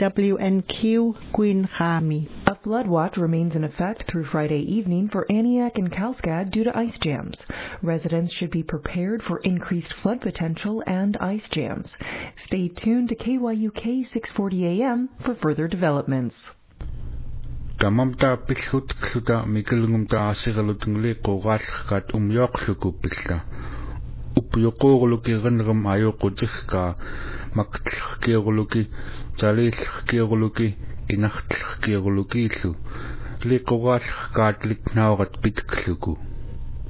WNQ Queen Khami. A flood watch remains in effect through Friday evening for Aniak and Kalskad due to ice jams. Residents should be prepared for increased flood potential and ice jams. Stay tuned to KYUK 640 AM for further developments. Tamamta pilhutluta mikilungumta asigalutungli qoqallqat umyoqlukupilla upyoqoqluki qanram ayoqutihka maqtlqkiqluki talillqkiqluki inaqtlqkiqlukiillu liqoqallqat liknauqat pitkluku